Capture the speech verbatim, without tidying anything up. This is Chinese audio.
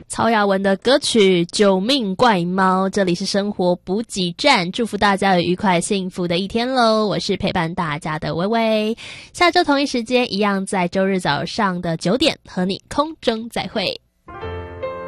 曹雅文的歌曲《救命怪猫》，这里是生活补给站，祝福大家有愉快幸福的一天咯。我是陪伴大家的薇薇，下周同一时间一样在周日早上的九点和你空中再会。